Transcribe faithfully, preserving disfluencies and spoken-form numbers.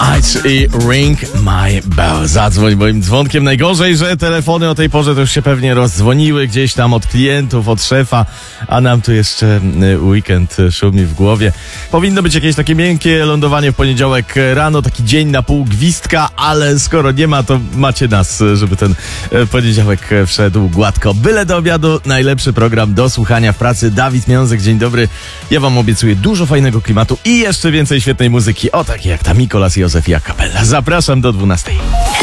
Ice i Ring My Bell. Zadzwoń moim dzwonkiem. Najgorzej, że telefony o tej porze to już się pewnie rozdzwoniły gdzieś tam od klientów, od szefa, a nam tu jeszcze weekend szumi w głowie. Powinno być jakieś takie miękkie lądowanie w poniedziałek rano, taki dzień na pół gwizdka, ale skoro nie ma, to macie nas, żeby ten poniedziałek wszedł gładko. Byle do obiadu, najlepszy program do słuchania w pracy. Dawid Miązek, dzień dobry. Ja wam obiecuję dużo fajnego klimatu i jeszcze więcej świetnej muzyki, o takiej jak ta Mikolas, Józef i a cappella. Zapraszam do dwunastej.